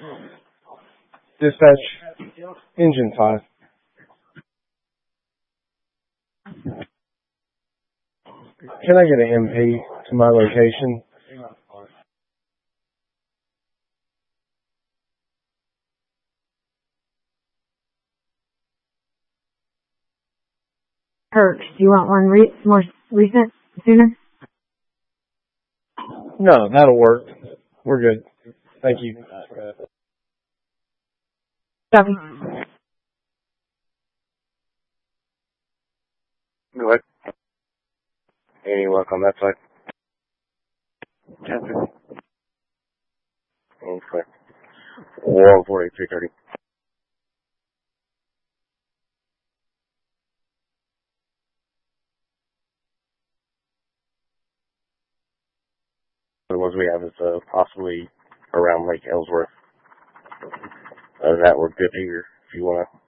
Dispatch, engine 5. Can I get an MP to my location? Kirk, do you want one more recent, sooner? No, that'll work. We're good. Thank you. Copy. Go ahead. Any luck on that side? 10-50. Okay. 148-330. The ones we have is possibly around Lake Ellsworth. Other than that, we're good here if you want to